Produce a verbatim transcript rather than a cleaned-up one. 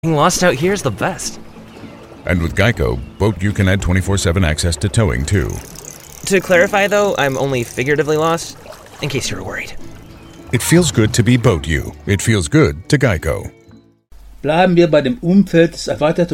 Being lost out here is the best. And with Geico, Boat U can add twenty-four seven access to towing, too. To clarify, though, I'm only figuratively lost, in case you were worried. It feels good to be Boat U. It feels good to Geico. Bleiben wir bei dem Umfeld des erweiterten